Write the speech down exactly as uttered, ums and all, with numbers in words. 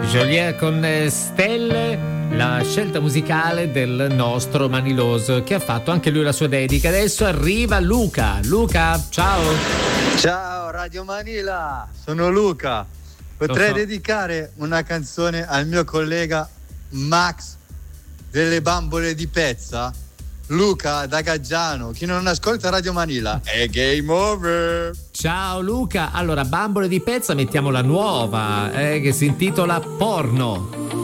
Joliet con Stelle, la scelta musicale del nostro Maniloso, che ha fatto anche lui la sua dedica. Adesso arriva Luca. Luca, ciao. Ciao Radio Manila, sono Luca. Potrei so. dedicare una canzone al mio collega Max delle Bambole di Pezza. Luca da Gaggiano. Chi non ascolta Radio Manila è game over. Ciao Luca. Allora, Bambole di Pezza, mettiamo la nuova, eh, che si intitola Porno.